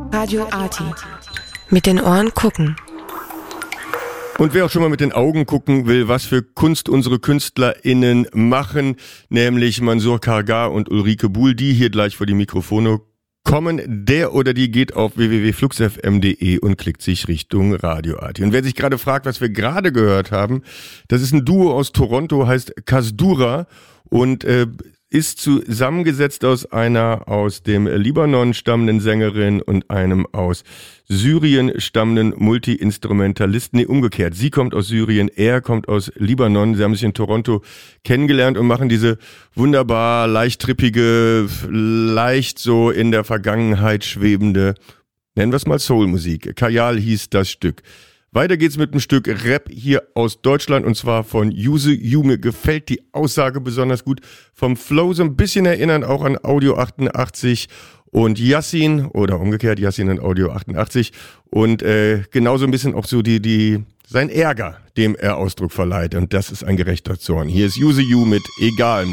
Radio Arty. Mit den Ohren gucken. Und wer auch schon mal mit den Augen gucken will, was für Kunst unsere KünstlerInnen machen, nämlich Mansour Kargar und Ulrike Buhl, die hier gleich vor die Mikrofone kommen, der oder die geht auf www.fluxfm.de und klickt sich Richtung Radio Arty. Und wer sich gerade fragt, was wir gerade gehört haben, das ist ein Duo aus Toronto, heißt Kasdura und ist zusammengesetzt aus einer aus dem Libanon stammenden Sängerin und einem aus Syrien stammenden Multi-Instrumentalisten. Nee, umgekehrt. Sie kommt aus Syrien, er kommt aus Libanon. Sie haben sich in Toronto kennengelernt und machen diese wunderbar leicht trippige, leicht so in der Vergangenheit schwebende, nennen wir es mal Soul-Musik. Kajal hieß das Stück. Weiter geht's mit einem Stück Rap hier aus Deutschland und zwar von Yuzu Yu. Mir gefällt die Aussage besonders gut. Vom Flow so ein bisschen erinnern auch an Audio 88 und Yassin oder umgekehrt Yassin und Audio 88 und genauso ein bisschen auch so sein Ärger, dem er Ausdruck verleiht und das ist ein gerechter Zorn. Hier ist Yuzu Yu mit Egal.